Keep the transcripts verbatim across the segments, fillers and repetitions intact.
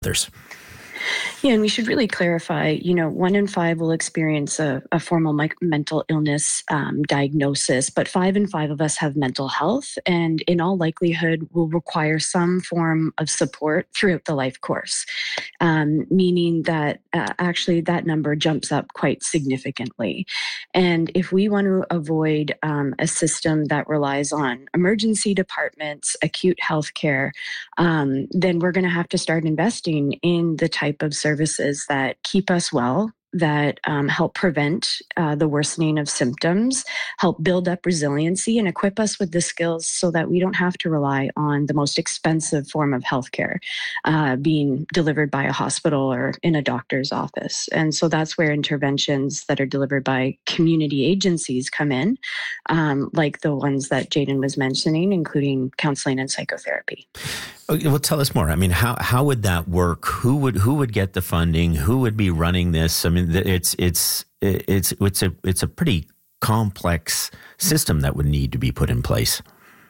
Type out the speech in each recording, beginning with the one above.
others? Yeah, and we should really clarify, you know, one in five will experience a, a formal mi- mental illness um, diagnosis, but five in five of us have mental health and in all likelihood will require some form of support throughout the life course, um, meaning that uh, actually that number jumps up quite significantly. And if we want to avoid um, a system that relies on emergency departments, acute healthcare, um, then we're going to have to start investing in the type of services that keep us well, that um, help prevent uh, the worsening of symptoms, help build up resiliency, and equip us with the skills so that we don't have to rely on the most expensive form of healthcare uh, being delivered by a hospital or in a doctor's office. And so that's where interventions that are delivered by community agencies come in, um, like the ones that Jayden was mentioning, including counseling and psychotherapy. Well, tell us more. I mean, how how would that work? Who would who would get the funding? Who would be running this? I mean, it's it's it's it's a it's a pretty complex system that would need to be put in place.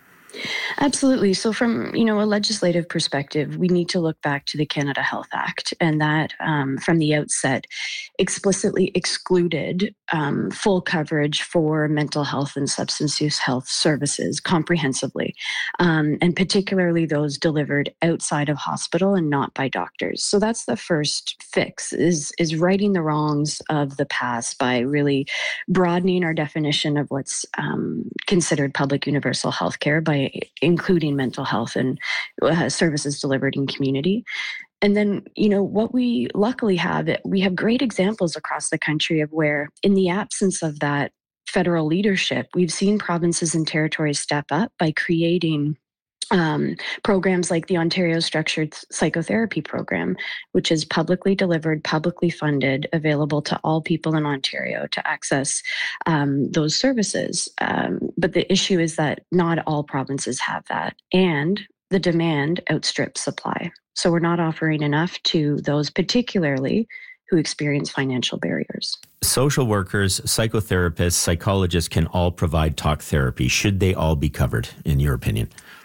Absolutely. So from, you know, a legislative perspective, we need to look back to the Canada Health Act, and that um, from the outset explicitly excluded um, full coverage for mental health and substance use health services comprehensively, um, and particularly those delivered outside of hospital and not by doctors. So that's the first fix, is, is righting the wrongs of the past by really broadening our definition of what's um, considered public universal health care by including mental health and uh, services delivered in community. And then, you know, what we luckily have, we have great examples across the country of where, in the absence of that federal leadership, we've seen provinces and territories step up by creating Um, programs like the Ontario Structured Psychotherapy Program, which is publicly delivered, publicly funded, available to all people in Ontario to access um, those services. Um, but the issue is that not all provinces have that, and the demand outstrips supply. So we're not offering enough to those particularly who experience financial barriers. Social workers, psychotherapists, psychologists can all provide talk therapy. Should they all be covered, in your opinion?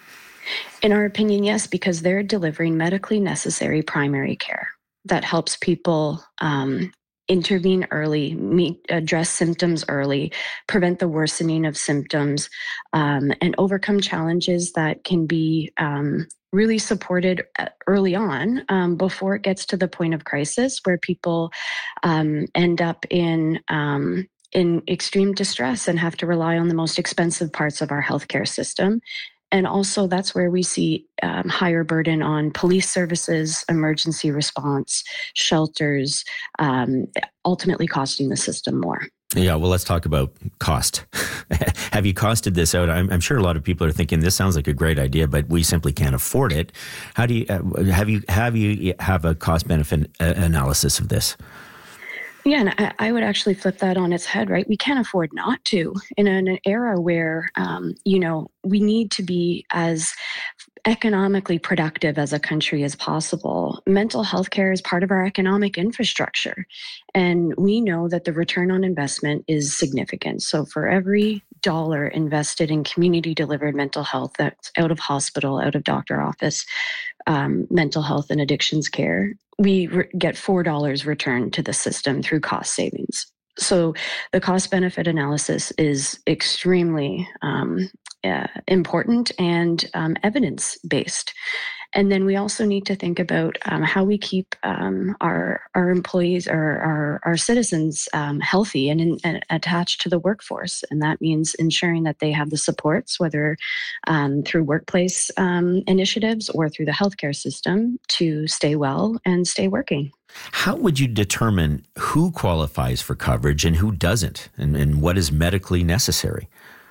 In our opinion, yes, because they're delivering medically necessary primary care that helps people um, intervene early, meet, address symptoms early, prevent the worsening of symptoms, um, and overcome challenges that can be um, really supported early on um, before it gets to the point of crisis where people um, end up in um, in extreme distress and have to rely on the most expensive parts of our healthcare system. And also that's where we see um, higher burden on police services, emergency response, shelters, um, ultimately costing the system more. Yeah, well, let's talk about cost. Have you costed this out? I'm, I'm sure a lot of people are thinking this sounds like a great idea, but we simply can't afford it. How do you uh, have you have you have a cost benefit analysis of this? Yeah, and I, I would actually flip that on its head, right? We can't afford not to. In an, an era where, um, you know, we need to be as economically productive as a country as possible. Mental health care is part of our economic infrastructure. And we know that the return on investment is significant. So for every dollar invested in community delivered mental health that's out of hospital, out of doctor office, um, mental health and addictions care, we re- get four dollars returned to the system through cost savings. So the cost benefit analysis is extremely um, uh, important and um, evidence based. And then we also need to think about um, how we keep um, our our employees or our, our citizens um, healthy and, in, and attached to the workforce. And that means ensuring that they have the supports, whether um, through workplace um, initiatives or through the healthcare system, to stay well and stay working. How would you determine who qualifies for coverage and who doesn't, and, and what is medically necessary?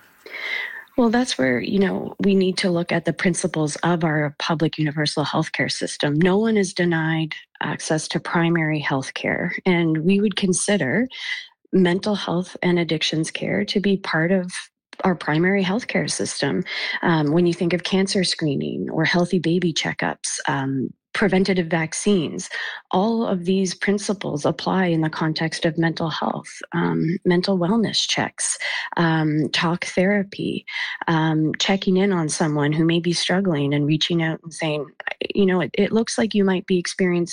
Well, that's where, you know, we need to look at the principles of our public universal healthcare system. No one is denied access to primary health care, and we would consider mental health and addictions care to be part of our primary healthcare system. Um, when you think of cancer screening or healthy baby checkups, um, preventative vaccines. All of these principles apply in the context of mental health, um, mental wellness checks, um, talk therapy, um, checking in on someone who may be struggling and reaching out and saying, you know, it, it looks like you might be experiencing